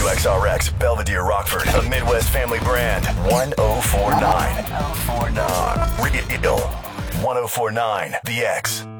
WXRX, Belvedere, Rockford, a Midwest family brand. 1049. Real 1049 The X.